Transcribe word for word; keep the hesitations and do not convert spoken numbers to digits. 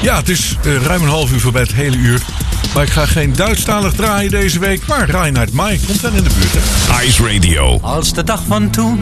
Ja, het is uh, ruim een half uur voorbij het hele uur. Maar ik ga geen Duitsstalig draaien deze week. Maar Reinhard May komt dan in de buurt. Hè? Ice Radio. Als de dag van toen